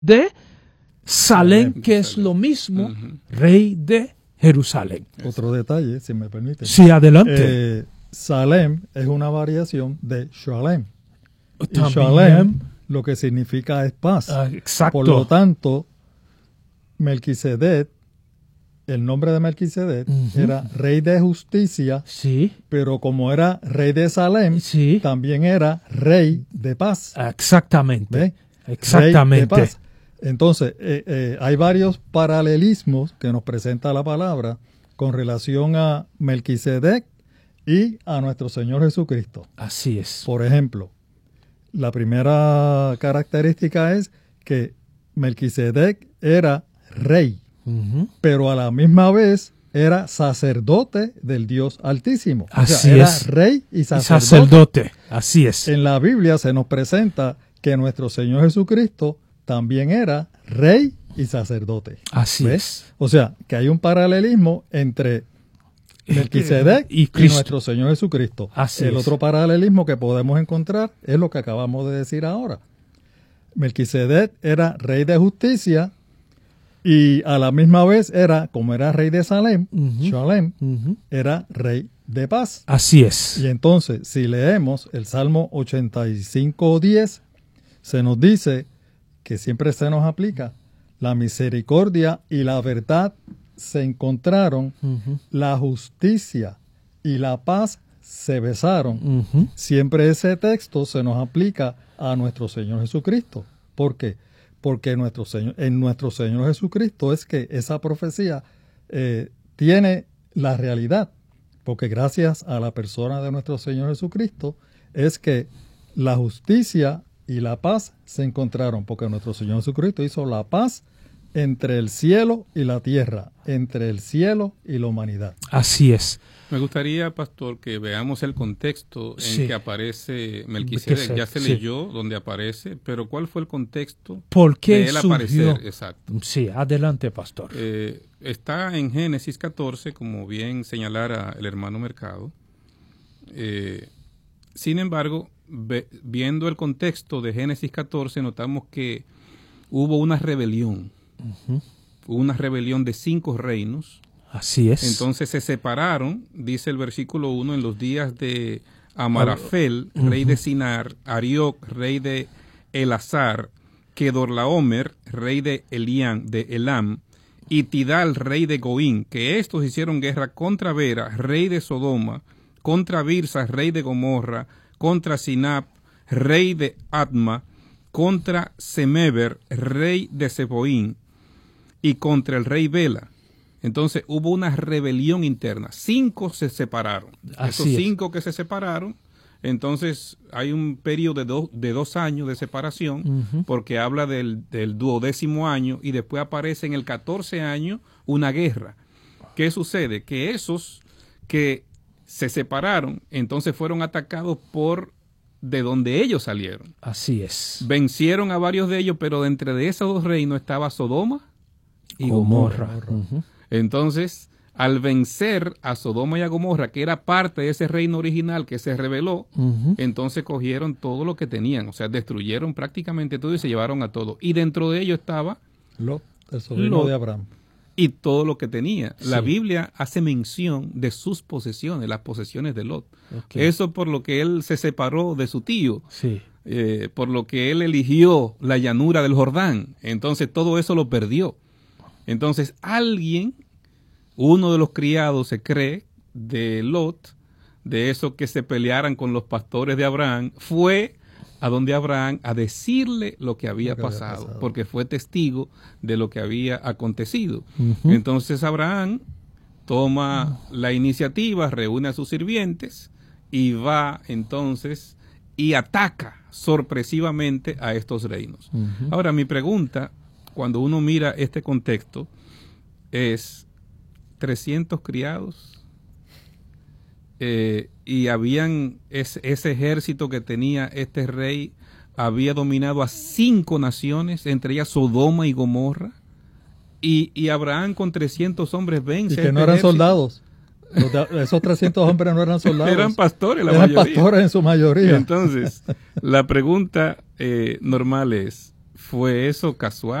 de Salem, que es lo mismo, rey de Jerusalén. Otro detalle, si me permite. Sí, adelante. Salem es una variación de Shalem. Y También, Shalem lo que significa es paz. Exacto. Por lo tanto, Melquisedec, el nombre de Melquisedec era rey de justicia, sí, pero como era rey de Salem, sí, también era rey de paz. Exactamente. ¿Ve? Exactamente. Rey de paz. Entonces, hay varios paralelismos que nos presenta la palabra con relación a Melquisedec y a nuestro Señor Jesucristo. Así es. Por ejemplo, la primera característica es que Melquisedec era rey, pero a la misma vez era sacerdote del Dios Altísimo. Así o sea, era es. rey y sacerdote. Sacerdote. Así es. En la Biblia se nos presenta que nuestro Señor Jesucristo también era rey y sacerdote. Así ¿Ves? es. O sea, que hay un paralelismo entre Melquisedec y nuestro Señor Jesucristo. Así El es. otro paralelismo que podemos encontrar es lo que acabamos de decir ahora. Melquisedec era rey de justicia y a la misma vez era, como era rey de Salem, Shalem, era rey de paz. Así es. Y entonces, si leemos el Salmo 85:10, se nos dice que siempre se nos aplica: la misericordia y la verdad se encontraron, la justicia y la paz se besaron. Siempre ese texto se nos aplica a nuestro Señor Jesucristo. ¿Por qué? Porque en nuestro Señor Jesucristo es que esa profecía tiene la realidad. Porque gracias a la persona de nuestro Señor Jesucristo es que la justicia y la paz se encontraron. Porque nuestro Señor Jesucristo hizo la paz entre el cielo y la tierra, entre el cielo y la humanidad. Así es. Me gustaría, pastor, que veamos el contexto en que aparece Melquisedec. Melquisedec, Ya se leyó donde aparece, pero ¿cuál fue el contexto ¿Por qué de él surgió? aparecer? Exacto. Sí, adelante, pastor. Está en Génesis 14, como bien señalara el hermano Mercado. Sin embargo, viendo el contexto de Génesis 14, notamos que hubo una rebelión. Hubo una rebelión de 5 reinos. Así es. Entonces se separaron, dice el versículo 1, en los días de Amarafel, rey de Sinar, Arioc, rey de Elazar, Kedorlaomer, rey de Elián, de Elam, y Tidal, rey de Goín, que estos hicieron guerra contra Vera, rey de Sodoma, contra Birsa, rey de Gomorra, contra Sinab, rey de Adma, contra Semeber, rey de Seboín, y contra el rey Bela. Entonces hubo una rebelión interna. 5 se separaron. Así Esos es. 5 que se separaron, entonces hay un periodo de 2 años de separación, porque habla del 12º año y después aparece en el 14 año una guerra. ¿Qué sucede? Que esos que se separaron, entonces fueron atacados por de donde ellos salieron. Así es. Vencieron a varios de ellos, pero entre de esos 2 reinos estaba Sodoma y Gomorra. Entonces, al vencer a Sodoma y a Gomorra, que era parte de ese reino original que se rebeló, entonces cogieron todo lo que tenían, o sea, destruyeron prácticamente todo y se llevaron a todo. Y dentro de ello estaba Lot, el sobrino de Abraham. Y todo lo que tenía. Sí. La Biblia hace mención de sus posesiones, las posesiones de Lot. Okay. Eso por lo que él se separó de su tío. Sí. Por lo que él eligió la llanura del Jordán. Entonces todo eso lo perdió. Entonces alguien, uno de los criados se cree de Lot, de esos que se pelearan con los pastores de Abraham, fue a donde Abraham a decirle lo que había pasado, porque fue testigo de lo que había acontecido. Entonces Abraham toma la iniciativa, reúne a sus sirvientes y va entonces y ataca sorpresivamente a estos reinos. Ahora, mi pregunta, cuando uno mira este contexto, es 300 criados y habían ese ejército que tenía este rey, había dominado a 5 naciones, entre ellas Sodoma y Gomorra, y Abraham con 300 hombres vence. Y que no eran soldados. Esos 300 hombres no eran soldados. Eran pastores la eran mayoría. Pastores en su mayoría. Entonces, la pregunta normal es, fue eso casual.